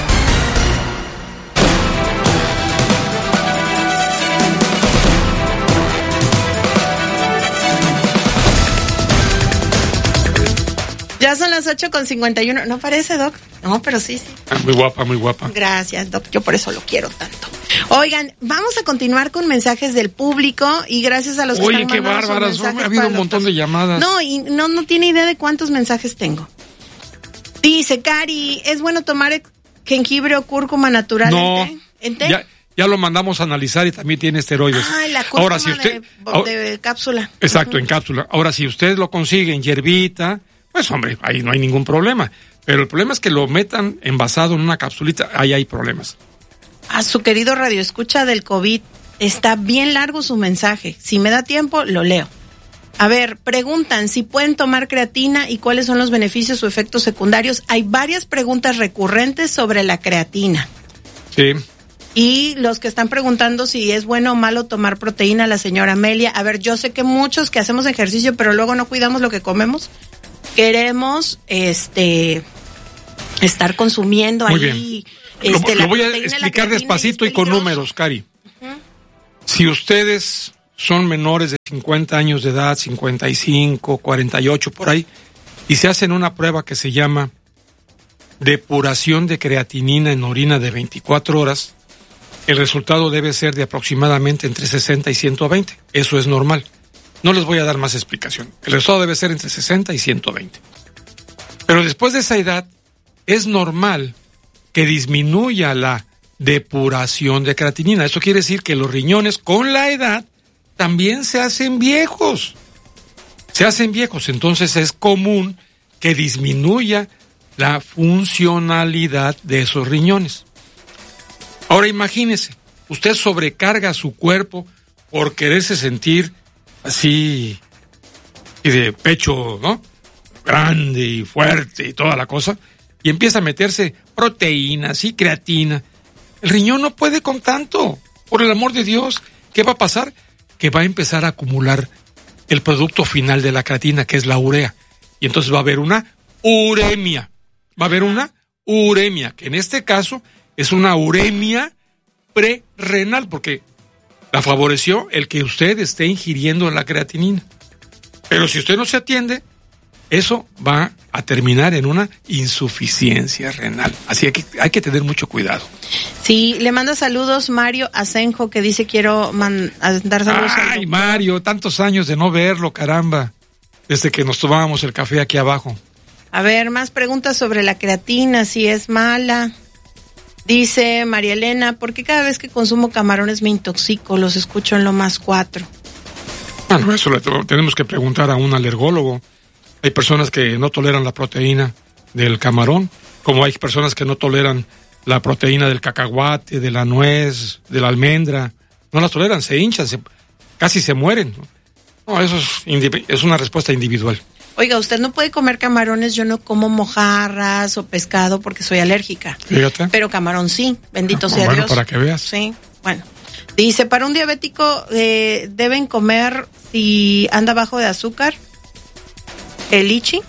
Ya son las 8:51. ¿No parece, Doc? No, pero sí. Muy guapa, muy guapa. Gracias, Doc. Yo por eso lo quiero tanto. Oigan, vamos a continuar con mensajes del público y gracias a los que están mandando sus bárbaras. mensajes Ha habido un montón de llamadas. No, y no tiene idea de cuántos mensajes tengo. Dice Cari, ¿es bueno tomar jengibre o cúrcuma natural en té? Ya lo mandamos a analizar y también tiene esteroides. La cúrcuma. Ahora, si usted, de cápsula. Exacto, en cápsula. Ahora, si usted lo consigue en hierbita, pues hombre, ahí no hay ningún problema. Pero el problema es que lo metan envasado en una capsulita, ahí hay problemas. A su querido radioescucha del COVID, está bien largo su mensaje. Si me da tiempo, lo leo. A ver, preguntan si pueden tomar creatina y cuáles son los beneficios o efectos secundarios. Hay varias preguntas recurrentes sobre la creatina. Sí. Y los que están preguntando si es bueno o malo tomar proteína, la señora Amelia. A ver, yo sé que muchos que hacemos ejercicio, pero luego no cuidamos lo que comemos, queremos estar consumiendo Muy ahí. Bien. Lo voy a explicar despacito y con números, Cari. Si ustedes son menores de 50 años de edad, 55, 48, por ahí, y se hacen una prueba que se llama depuración de creatinina en orina de 24 horas, el resultado debe ser de aproximadamente entre 60 y 120. Eso es normal. No les voy a dar más explicación. El resultado debe ser entre 60 y 120. Pero después de esa edad, es normal que disminuya la depuración de creatinina. Eso quiere decir que los riñones con la edad también se hacen viejos. Se hacen viejos, entonces es común que disminuya la funcionalidad de esos riñones. Ahora imagínese, usted sobrecarga su cuerpo por quererse sentir así y de pecho, ¿no? Grande y fuerte y toda la cosa, y empieza a meterse proteínas y creatina. El riñón no puede con tanto, por el amor de Dios. ¿Qué va a pasar? Que va a empezar a acumular el producto final de la creatina, que es la urea. Y entonces va a haber una uremia. Va a haber una uremia, que en este caso es una uremia prerrenal, porque la favoreció el que usted esté ingiriendo la creatinina. Pero si usted no se atiende, eso va a terminar en una insuficiencia renal. Así que hay que tener mucho cuidado. Sí, le manda saludos Mario Asenjo, que dice quiero dar saludos. Ay, Mario, tantos años de no verlo, caramba, desde que nos tomábamos el café aquí abajo. A ver, más preguntas sobre la creatina, si es mala. Dice María Elena, ¿por qué cada vez que consumo camarones me intoxico? Los escucho en lo más 4. Bueno, eso le tenemos que preguntar a un alergólogo. Hay personas que no toleran la proteína del camarón, como hay personas que no toleran la proteína del cacahuate, de la nuez, de la almendra. No las toleran, se hinchan, casi se mueren. No, eso es una respuesta individual. Oiga, usted no puede comer camarones, yo no como mojarras o pescado porque soy alérgica. Fíjate. Pero camarón sí, bendito sea bueno, Dios. Para que veas. Sí, bueno. Dice, para un diabético deben comer si anda bajo de azúcar, el lichi.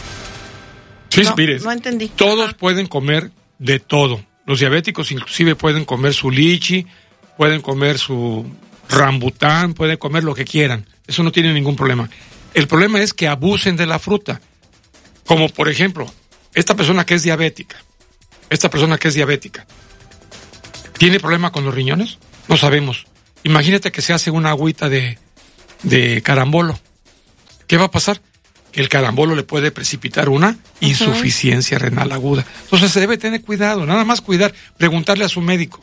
Sí, no, mire, no entendí. Todos pueden comer de todo. Los diabéticos inclusive pueden comer su lichi, pueden comer su rambután, pueden comer lo que quieran. Eso no tiene ningún problema. El problema es que abusen de la fruta. Como por ejemplo, esta persona que es diabética, ¿tiene problema con los riñones? No sabemos. Imagínate que se hace una agüita de carambolo. ¿Qué va a pasar? Que el carambolo le puede precipitar una insuficiencia renal aguda. Entonces se debe tener cuidado, nada más cuidar, preguntarle a su médico.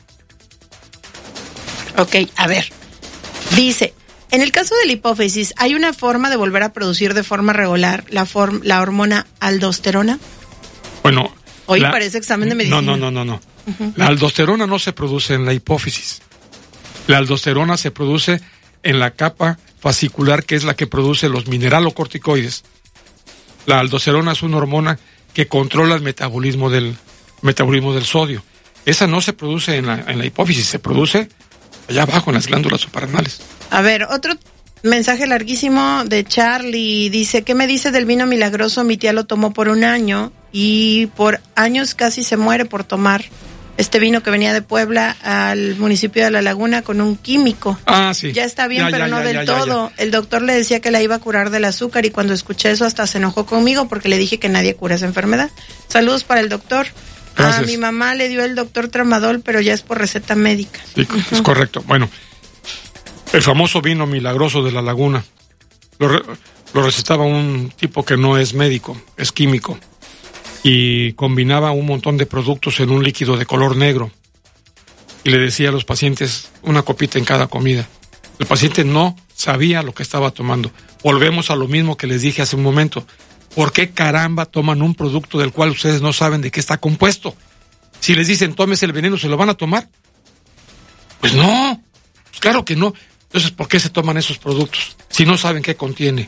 Ok, a ver. Dice, en el caso de la hipófisis, ¿hay una forma de volver a producir de forma regular la hormona aldosterona? Bueno. Hoy parece examen de medicina. No. La aldosterona no se produce en la hipófisis. La aldosterona se produce en la capa fascicular, que es la que produce los mineralocorticoides. La aldosterona es una hormona que controla el metabolismo del sodio. Esa no se produce en la hipófisis, se produce allá abajo en las glándulas suprarrenales. A ver, otro mensaje larguísimo de Charlie. Dice, ¿qué me dice del vino milagroso? Mi tía lo tomó por 1 año y por años casi se muere por tomar este vino que venía de Puebla al municipio de La Laguna con un químico. Ah, sí. Ya está bien, pero no del todo. El doctor le decía que la iba a curar del azúcar y cuando escuché eso hasta se enojó conmigo porque le dije que nadie cura esa enfermedad. Saludos para el doctor. Gracias. A mi mamá le dio el doctor tramadol, pero ya es por receta médica. Sí, es correcto. Bueno, el famoso vino milagroso de La Laguna lo recetaba un tipo que no es médico, es químico. Y combinaba un montón de productos en un líquido de color negro. Y le decía a los pacientes una copita en cada comida. El paciente no sabía lo que estaba tomando. Volvemos a lo mismo que les dije hace un momento. ¿Por qué caramba toman un producto del cual ustedes no saben de qué está compuesto? Si les dicen tómese el veneno, ¿se lo van a tomar? Pues no, pues claro que no. Entonces, ¿por qué se toman esos productos si no saben qué contiene?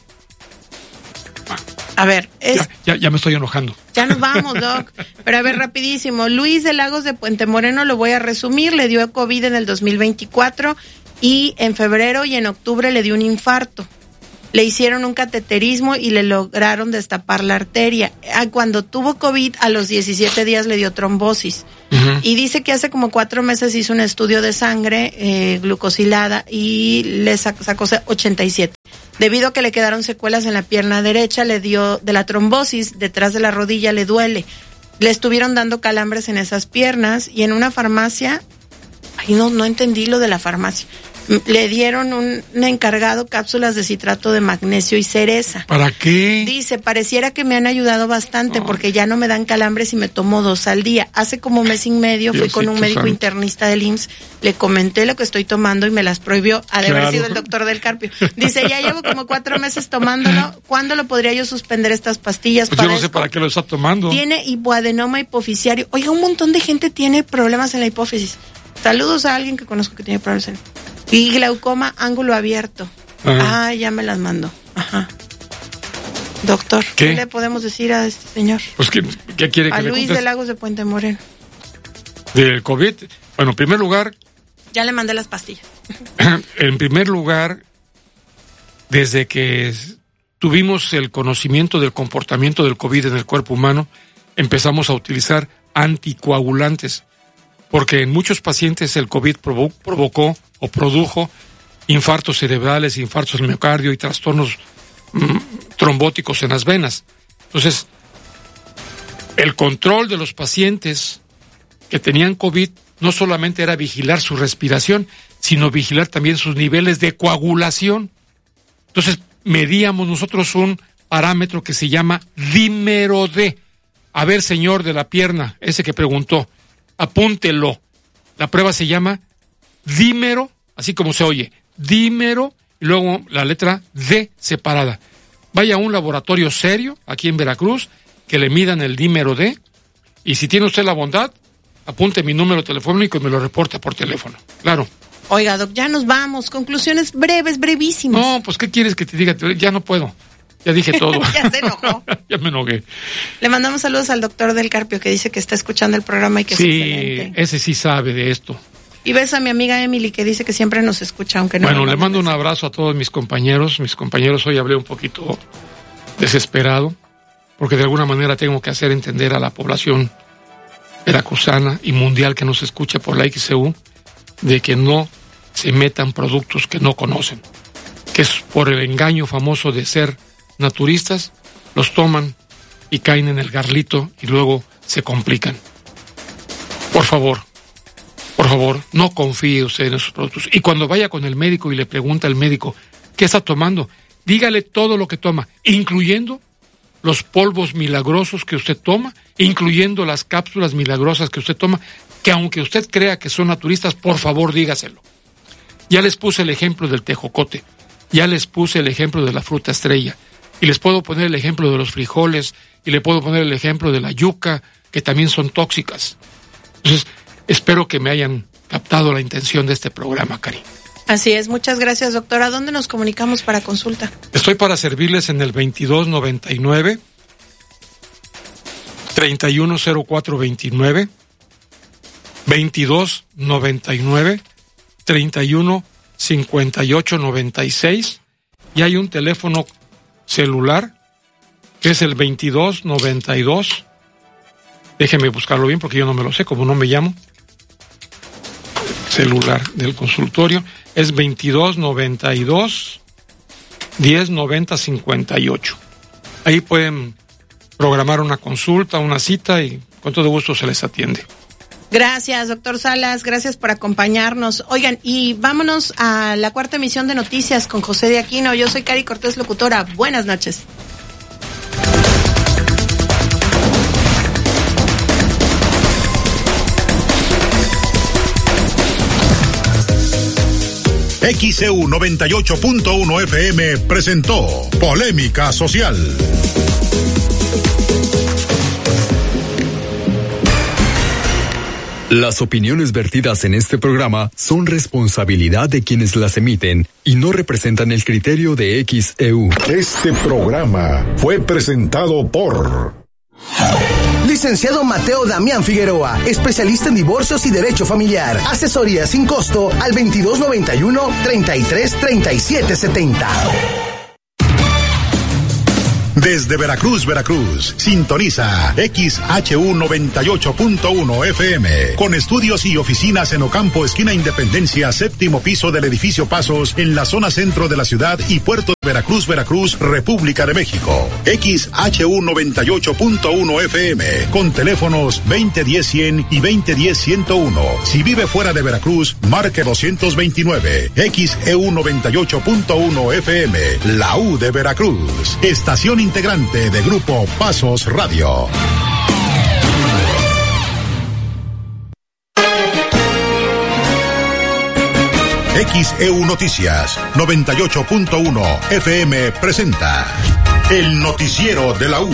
A ver, ya me estoy enojando. Ya nos vamos, Doc. Pero a ver, rapidísimo. Luis de Lagos de Puente Moreno, lo voy a resumir. Le dio COVID en el 2024 y en febrero y en octubre le dio un infarto. Le hicieron un cateterismo y le lograron destapar la arteria. Cuando tuvo COVID, a los 17 días le dio trombosis. Uh-huh. Y dice que hace como 4 meses hizo un estudio de sangre glucosilada y le sacó 87. Debido a que le quedaron secuelas en la pierna derecha, le dio de la trombosis, detrás de la rodilla le duele. Le estuvieron dando calambres en esas piernas y en una farmacia, no entendí lo de la farmacia. Le dieron un encargado cápsulas de citrato de magnesio y cereza. ¿Para qué? Dice, pareciera que me han ayudado bastante porque ya no me dan calambres y me tomo 2 al día. Hace como mes y medio fui con un médico internista del IMSS, le comenté lo que estoy tomando y me las prohibió, ha de haber sido el doctor del Carpio. Dice, ya llevo como 4 meses tomándolo, ¿cuándo lo podría yo suspender estas pastillas? Pues yo no sé para qué lo está tomando. Tiene hipoadenoma hipoficiario. Oiga, un montón de gente tiene problemas en la hipófisis. Saludos a alguien que conozco que tiene problemas en la hipófisis. Y glaucoma ángulo abierto. Ajá. Ya me las mandó. Ajá. Doctor, ¿qué le podemos decir a este señor? Pues ¿qué quiere que a le Luis conteste? de Lagos de Puente Moreno. Del COVID. Bueno, en primer lugar. Ya le mandé las pastillas. En primer lugar, desde que tuvimos el conocimiento del comportamiento del COVID en el cuerpo humano, empezamos a utilizar anticoagulantes. Porque en muchos pacientes el COVID provocó o produjo infartos cerebrales, infartos del miocardio y trastornos trombóticos en las venas. Entonces, el control de los pacientes que tenían COVID no solamente era vigilar su respiración, sino vigilar también sus niveles de coagulación. Entonces, medíamos nosotros un parámetro que se llama dímero D. A ver, señor de la pierna, ese que preguntó, apúntelo. La prueba se llama dímero, así como se oye, dímero, y luego la letra D separada. Vaya a un laboratorio serio, aquí en Veracruz, que le midan el dímero D, y si tiene usted la bondad, apunte mi número telefónico y me lo reporta por teléfono. Claro. Oiga, doc, ya nos vamos. Conclusiones breves, brevísimas. No, pues, ¿qué quieres que te diga? Ya no puedo. Ya dije todo. Ya se enojó. Ya me enojé. Le mandamos saludos al doctor del Carpio, que dice que está escuchando el programa y que es excelente. Sí, ese sí sabe de esto. Y beso a mi amiga Emily, que dice que siempre nos escucha, aunque no. Bueno, le mando un abrazo a todos mis compañeros. Mis compañeros, hoy hablé un poquito desesperado, porque de alguna manera tengo que hacer entender a la población veracruzana y mundial que nos escucha por la XCU, de que no se metan productos que no conocen, que es por el engaño famoso de ser naturistas, los toman y caen en el garlito y luego se complican. Por favor, no confíe usted en esos productos. Y cuando vaya con el médico y le pregunta al médico qué está tomando, dígale todo lo que toma, incluyendo los polvos milagrosos que usted toma, incluyendo las cápsulas milagrosas que usted toma, que aunque usted crea que son naturistas, por favor dígaselo. Ya les puse el ejemplo del tejocote, ya les puse el ejemplo de la fruta estrella, y les puedo poner el ejemplo de los frijoles, y le puedo poner el ejemplo de la yuca, que también son tóxicas. Entonces, espero que me hayan captado la intención de este programa, Cari. Así es, muchas gracias, doctor. ¿A dónde nos comunicamos para consulta? Estoy para servirles en el 2299 310429, 2299 315896, y hay un teléfono celular que es el 2292. Déjeme buscarlo bien porque yo no me lo sé, como no me llamo. Celular del consultorio es 2292 1090 58. Ahí pueden programar una consulta, una cita, y con todo gusto se les atiende. Gracias, doctor Salas, gracias por acompañarnos. Oigan, y vámonos a la cuarta emisión de Noticias con José de Aquino. Yo soy Cari Cortés, locutora. Buenas noches. XCU 98.1 FM presentó Polémica Social. Las opiniones vertidas en este programa son responsabilidad de quienes las emiten y no representan el criterio de XEU. Este programa fue presentado por Licenciado Mateo Damián Figueroa, especialista en divorcios y derecho familiar. Asesoría sin costo al 2291-333770. Desde Veracruz, Veracruz, sintoniza XHU 98.1 FM, con estudios y oficinas en Ocampo, esquina Independencia, séptimo piso del edificio Pasos, en la zona centro de la ciudad y puerto de Veracruz, Veracruz, República de México. XHU 98.1 FM, con teléfonos 2010-100 y 2010-101. Si vive fuera de Veracruz, marque 229. XEU 98.1 FM, la U de Veracruz. Estación integrante de Grupo Pasos Radio. XEU Noticias 98.1 FM presenta el noticiero de la U.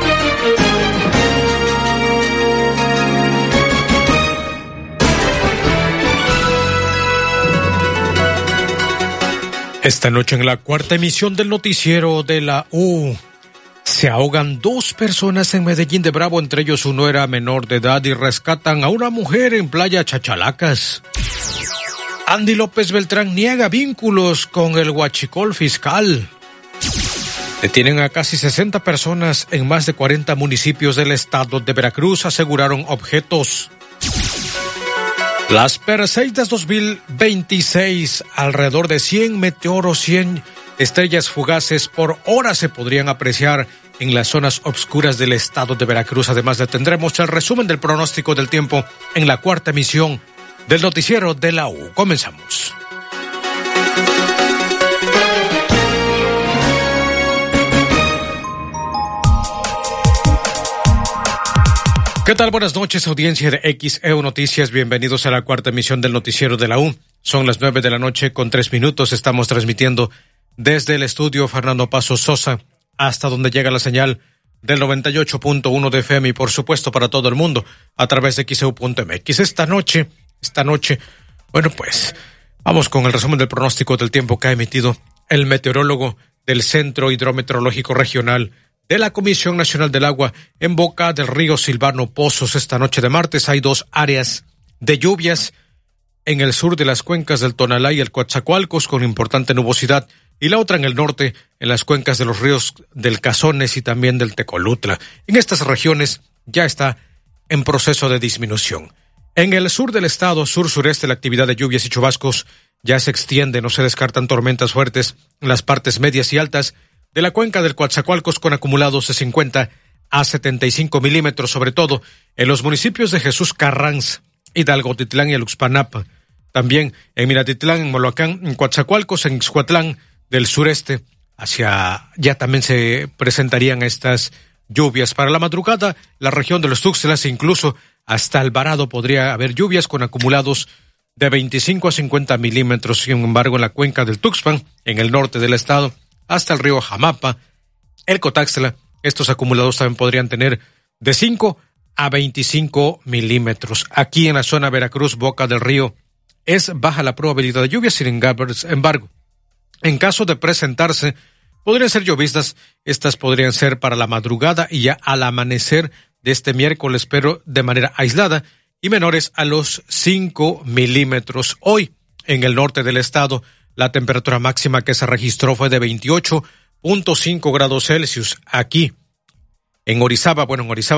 Esta noche en la cuarta emisión del noticiero de la U. Se ahogan 2 personas en Medellín de Bravo, entre ellos uno era menor de edad, y rescatan a una mujer en Playa Chachalacas. Andy López Beltrán niega vínculos con el huachicol fiscal. Detienen a casi 60 personas en más de 40 municipios del estado de Veracruz, aseguraron objetos. Las Perseidas 2026, alrededor de 100 meteoros, 100 estrellas fugaces por hora se podrían apreciar en las zonas obscuras del estado de Veracruz. Además, le tendremos el resumen del pronóstico del tiempo en la cuarta emisión del noticiero de la U. Comenzamos. ¿Qué tal? Buenas noches, audiencia de XEU Noticias. Bienvenidos a la cuarta emisión del noticiero de la U. Son las 9 de la noche con 3 minutos. Estamos transmitiendo desde el estudio Fernando Paso Sosa hasta donde llega la señal del 98.1 de FM y por supuesto para todo el mundo a través de XEU.mx. Esta noche, bueno pues, vamos con el resumen del pronóstico del tiempo que ha emitido el meteorólogo del Centro Hidrometeorológico Regional de la Comisión Nacional del Agua en boca del río Silvano Pozos. Esta noche de martes hay 2 áreas de lluvias en el sur de las cuencas del Tonalá y el Coatzacoalcos con importante nubosidad, y la otra en el norte, en las cuencas de los ríos del Cazones y también del Tecolutla. En estas regiones ya está en proceso de disminución. En el sur del estado, sur-sureste, la actividad de lluvias y chubascos ya se extiende, no se descartan tormentas fuertes en las partes medias y altas de la cuenca del Coatzacoalcos con acumulados de 50 a 75 milímetros, sobre todo en los municipios de Jesús Carranz, Hidalgotitlán y Aluxpanapa. También en Minatitlán, en Moloacán, en Coatzacoalcos, en Ixhuatlán del sureste, ya también se presentarían estas lluvias. Para la madrugada, la región de los Tuxtlas e incluso hasta Alvarado podría haber lluvias con acumulados de 25 a 50 milímetros. Sin embargo, en la cuenca del Tuxpan, en el norte del estado, hasta el río Jamapa, el Cotaxtla, estos acumulados también podrían tener de 5 a 25 milímetros. Aquí en la zona Veracruz, Boca del Río, es baja la probabilidad de lluvia. Sin embargo, en caso de presentarse, podrían ser lloviznas. Estas podrían ser para la madrugada y ya al amanecer de este miércoles, pero de manera aislada y menores a los 5 milímetros. Hoy, en el norte del estado, la temperatura máxima que se registró fue de 28.5 grados Celsius. Aquí, en Orizaba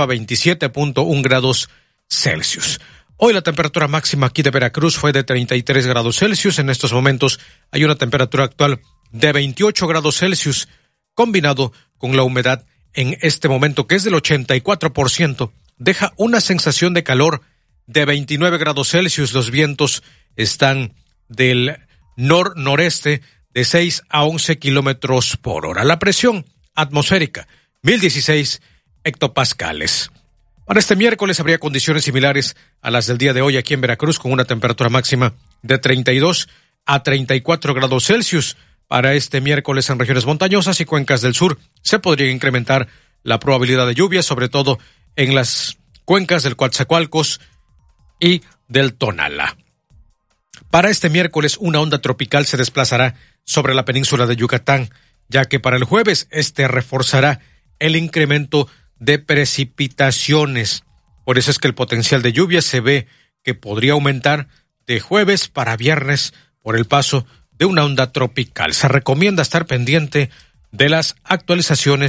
27.1 grados Celsius. Hoy la temperatura máxima aquí de Veracruz fue de 33 grados Celsius. En estos momentos hay una temperatura actual de 28 grados Celsius, combinado con la humedad en este momento, que es del 84%, deja una sensación de calor de 29 grados Celsius. Los vientos están del nor-noreste de 6 a 11 kilómetros por hora. La presión atmosférica, 1016 hectopascales. Para este miércoles habría condiciones similares a las del día de hoy aquí en Veracruz, con una temperatura máxima de 32 a 34 grados Celsius. Para este miércoles en regiones montañosas y cuencas del sur se podría incrementar la probabilidad de lluvia, sobre todo en las cuencas del Coatzacoalcos y del Tonalá. Para este miércoles una onda tropical se desplazará sobre la península de Yucatán, ya que para el jueves reforzará el incremento de precipitaciones. Por eso es que el potencial de lluvia se ve que podría aumentar de jueves para viernes por el paso de una onda tropical. Se recomienda estar pendiente de las actualizaciones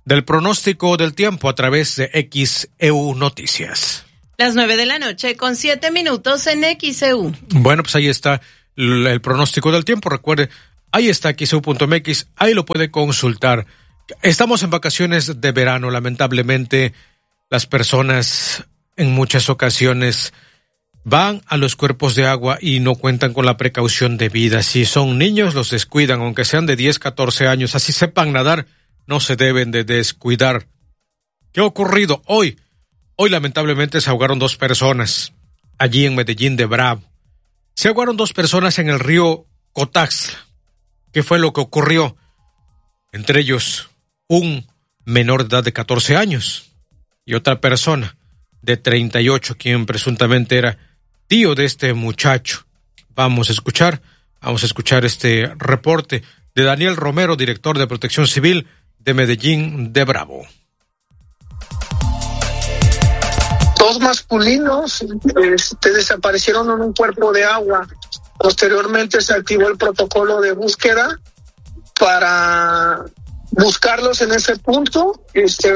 del pronóstico del tiempo a través de XEU Noticias. Las 9:07 a.m. en XEU. Bueno, pues ahí está el pronóstico del tiempo. Recuerde, ahí está XEU.mx, ahí lo puede consultar. Estamos en vacaciones de verano. Lamentablemente, las personas en muchas ocasiones van a los cuerpos de agua y no cuentan con la precaución debida. Si son niños, los descuidan, aunque sean de 10, 14 años. Así sepan nadar, no se deben de descuidar. ¿Qué ha ocurrido hoy? Hoy lamentablemente se ahogaron 2 personas allí en Medellín de Bravo. Se ahogaron 2 personas en el río Cotaxla. ¿Qué fue lo que ocurrió? Entre ellos, un menor de edad de 14 años y otra persona de 38, quien presuntamente era tío de este muchacho. Vamos a escuchar este reporte de Daniel Romero, director de Protección Civil de Medellín de Bravo. 2 masculinos desaparecieron en un cuerpo de agua. Posteriormente se activó el protocolo de búsqueda para buscarlos en ese punto.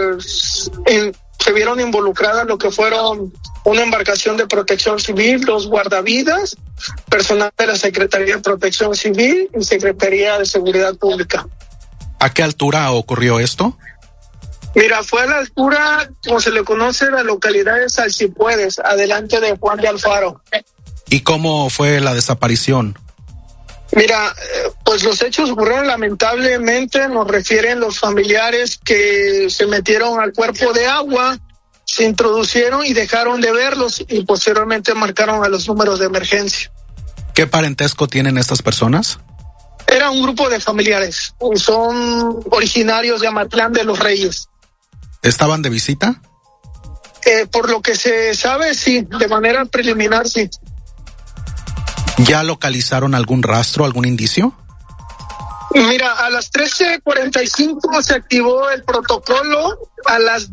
Se vieron involucradas lo que fueron una embarcación de Protección Civil, 2 guardavidas, personal de la Secretaría de Protección Civil y Secretaría de Seguridad Pública. ¿A qué altura ocurrió esto? Mira, fue a la altura, como se le conoce, la localidad de Salsipuedes, adelante de Juan de Alfaro. ¿Y cómo fue la desaparición? Mira, pues los hechos ocurrieron lamentablemente, nos refieren los familiares que se metieron al cuerpo de agua, se introducieron y dejaron de verlos y posteriormente marcaron a los números de emergencia. ¿Qué parentesco tienen estas personas? Era un grupo de familiares, son originarios de Amatlán de los Reyes. ¿Estaban de visita? Por lo que se sabe, sí, de manera preliminar, sí. ¿Ya localizaron algún rastro, algún indicio? Mira, a las 13:45 se activó el protocolo, a las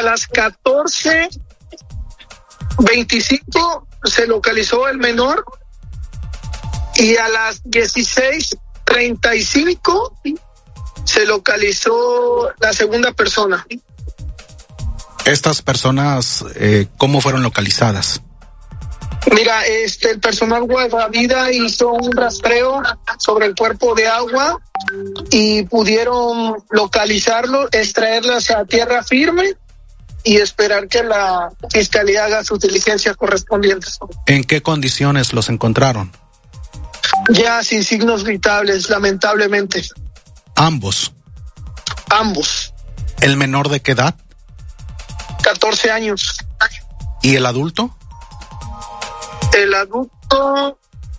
14:25 se localizó el menor y a las 16:35 se localizó la segunda persona. ¿Estas personas cómo fueron localizadas? Mira, el personal guardavida hizo un rastreo sobre el cuerpo de agua y pudieron localizarlo, extraerlas a tierra firme y esperar que la fiscalía haga sus diligencias correspondientes. ¿En qué condiciones los encontraron? Ya sin signos vitales, lamentablemente. ¿Ambos? Ambos. ¿El menor de qué edad? 14 años. ¿Y el adulto? El adulto,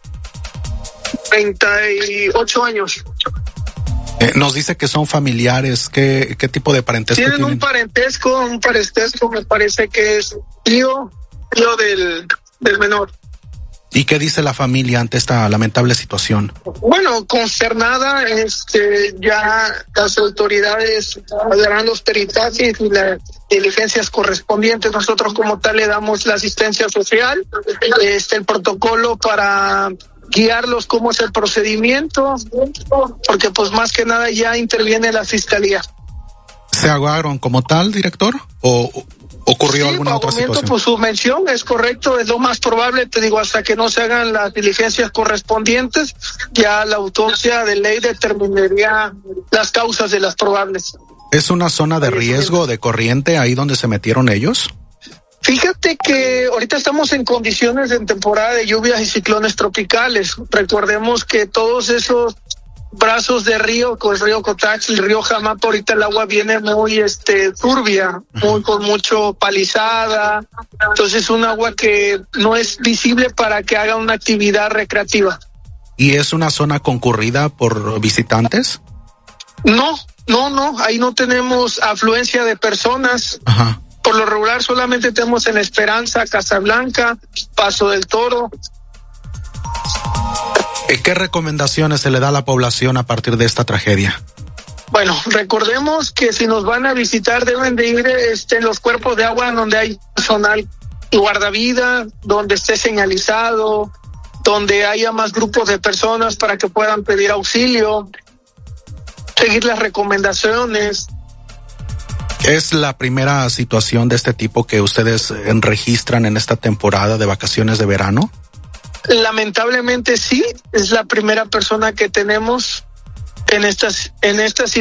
38 años. Nos dice que son familiares. ¿Qué tipo de parentesco tienen? Tienen un parentesco, me parece que es tío del menor. ¿Y qué dice la familia ante esta lamentable situación? Bueno, consternada, ya las autoridades darán los peritajes y las diligencias correspondientes. Nosotros como tal le damos la asistencia social, el protocolo para guiarlos cómo es el procedimiento, porque pues más que nada ya interviene la fiscalía. ¿Se ahogaron como tal, director? ¿O ocurrió alguna otra situación? Pues su mención es correcto, es lo más probable, te digo, hasta que no se hagan las diligencias correspondientes, ya la autopsia de ley determinaría las causas de las probables. ¿Es una zona de riesgo, de corriente, ahí donde se metieron ellos? Fíjate que ahorita estamos en condiciones de temporada de lluvias y ciclones tropicales. Recordemos que todos esos brazos de río, con el río Cotaxla, el río Jamapa, ahorita el agua viene muy turbia, con mucho palizada. Entonces un agua que no es visible para que haga una actividad recreativa. ¿Y es una zona concurrida por visitantes? No, ahí no tenemos afluencia de personas. Ajá. Por lo regular solamente tenemos en Esperanza, Casablanca, Paso del Toro. ¿Qué recomendaciones se le da a la población a partir de esta tragedia? Bueno, recordemos que si nos van a visitar deben de ir en los cuerpos de agua donde hay personal guardavida, donde esté señalizado, donde haya más grupos de personas para que puedan pedir auxilio, seguir las recomendaciones. ¿Es la primera situación de este tipo que ustedes registran en esta temporada de vacaciones de verano? Lamentablemente sí, es la primera persona que tenemos en esta situación.